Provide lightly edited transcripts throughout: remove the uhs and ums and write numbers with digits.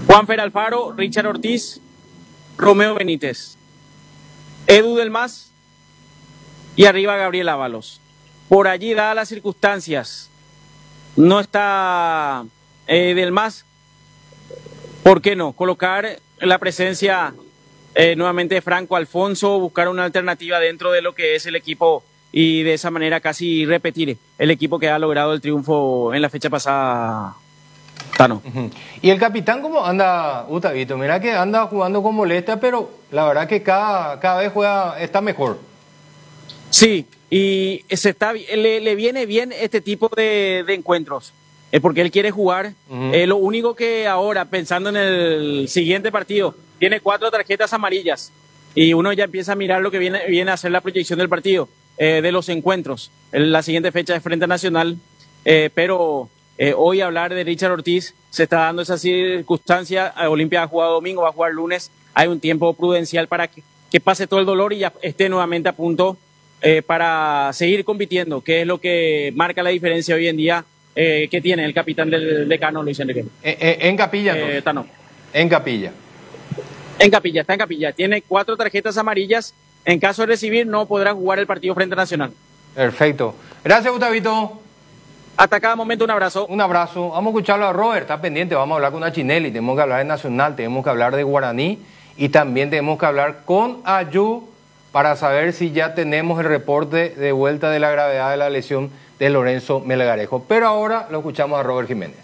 Juanfer Alfaro, Richard Ortiz, Romeo Benítez, Edu Del Mas y arriba Gabriel Ábalos. Por allí, dadas las circunstancias, no está Del Mas, ¿por qué no? Colocar la presencia nuevamente de Franco Alfonso, buscar una alternativa dentro de lo que es el equipo y de esa manera casi repetir el equipo que ha logrado el triunfo en la fecha pasada, Tano. ¿Y el capitán cómo anda, Gustavito? Mira que anda jugando con molestia, pero la verdad que cada vez está mejor. Sí, y le viene bien este tipo de encuentros, porque él quiere jugar. Lo único que ahora, pensando en el siguiente partido, tiene 4 tarjetas amarillas y uno ya empieza a mirar lo que viene a hacer la proyección del partido, de los encuentros. La siguiente fecha es frente a Nacional, pero hoy hablar de Richard Ortiz, se está dando esa circunstancia. Olimpia ha jugado domingo, va a jugar lunes, hay un tiempo prudencial para que pase todo el dolor y ya esté nuevamente a punto para seguir compitiendo, que es lo que marca la diferencia hoy en día que tiene el capitán del Decano, Luis Enrique. En Capilla, Tano. En Capilla. Está en Capilla. Tiene 4 tarjetas amarillas. En caso de recibir, no podrá jugar el partido frente a Nacional. Perfecto. Gracias, Gustavito. Hasta cada momento, un abrazo. Un abrazo. Vamos a escucharlo a Robert, está pendiente. Vamos a hablar con Achinelli. Tenemos que hablar de Nacional, tenemos que hablar de Guaraní y también tenemos que hablar con Ayú para saber si ya tenemos el reporte de vuelta de la gravedad de la lesión de Lorenzo Melgarejo. Pero ahora lo escuchamos a Robert Jiménez.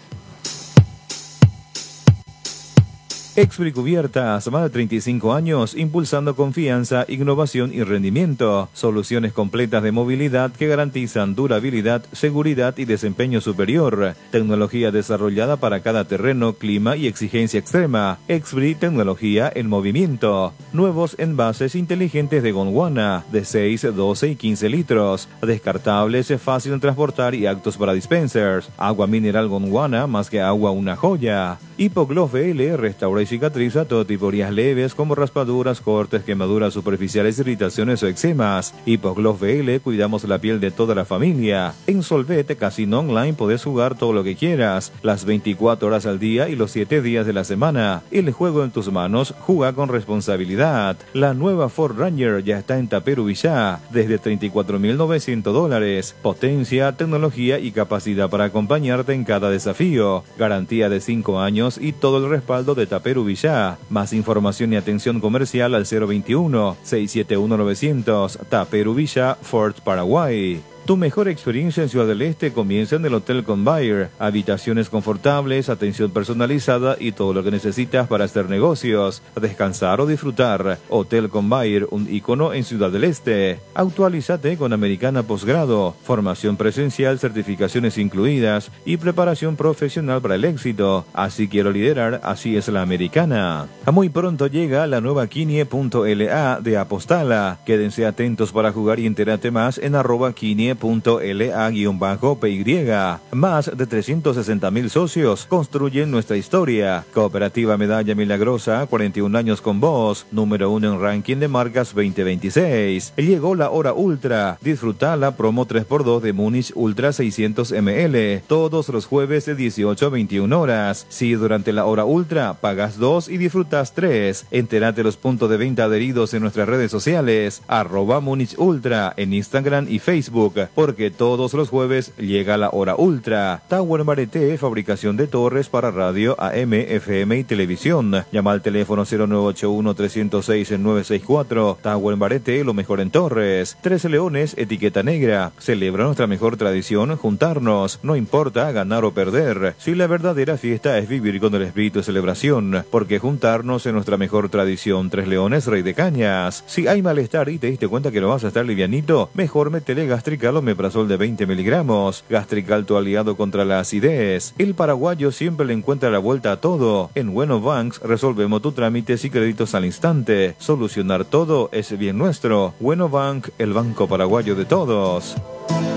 Expri Cubiertas, más de 35 años, impulsando confianza, innovación y rendimiento. Soluciones completas de movilidad que garantizan durabilidad, seguridad y desempeño superior. Tecnología desarrollada para cada terreno, clima y exigencia extrema. Expri, tecnología en movimiento. Nuevos envases inteligentes de Gondwana, de 6, 12 y 15 litros. Descartables, fácil de transportar y aptos para dispensers. Agua mineral Gondwana, más que agua una joya. Hipogloss VL, restaura y cicatriza todo tipo de heridas leves como raspaduras, cortes, quemaduras superficiales, irritaciones o eczemas. Hipogloss VL, cuidamos la piel de toda la familia. En Solvete Casino Online podés jugar todo lo que quieras, las 24 horas al día y los 7 días de la semana. El juego en tus manos, juega con responsabilidad. La nueva Ford Ranger ya está en Taperu Villá, desde $34.900. Potencia, tecnología y capacidad para acompañarte en cada desafío. Garantía de 5 años y todo el respaldo de Taperu Villá. Más información y atención comercial al 021-671-900. Taperu Villá, Fort Paraguay. Tu mejor experiencia en Ciudad del Este comienza en el Hotel Convair. Habitaciones confortables, atención personalizada y todo lo que necesitas para hacer negocios, descansar o disfrutar. Hotel Convair, un ícono en Ciudad del Este. Actualízate con Americana Posgrado. Formación presencial, certificaciones incluidas y preparación profesional para el éxito. Así quiero liderar, así es la Americana. Muy pronto llega la nueva Quinie.la de Apostala. Quédense atentos para jugar y entérate más en @Quinie.la-PY. Más de 360.000 socios construyen nuestra historia. Cooperativa Medalla Milagrosa, 41 años con vos, número 1 en ranking de marcas 2026. Llegó la hora ultra. Disfruta la promo 3x2 de Múnich Ultra 600 ml, todos los jueves de 18 a 21 horas. Si durante la hora ultra pagas 2 y disfrutas 3. Entérate los puntos de venta adheridos en nuestras redes sociales, @Múnich Ultra en Instagram y Facebook, porque todos los jueves llega la hora ultra. Tower Marete, fabricación de torres para radio, AM, FM y televisión. Llama al teléfono 0981-306-964. Tower Marete, lo mejor en torres. Tres Leones, etiqueta negra. Celebra nuestra mejor tradición, juntarnos. No importa ganar o perder. Si la verdadera fiesta es vivir con el espíritu de celebración, porque juntarnos es nuestra mejor tradición. Tres Leones, Rey de Cañas. Si hay malestar y te diste cuenta que no vas a estar livianito, mejor métele Gastrical o Omeprazol de 20 miligramos. Gastrical, tu aliado contra la acidez. El paraguayo siempre le encuentra la vuelta a todo. En Bueno Banks resolvemos tus trámites y créditos al instante. Solucionar todo es bien nuestro. Bueno Bank, el banco paraguayo de todos.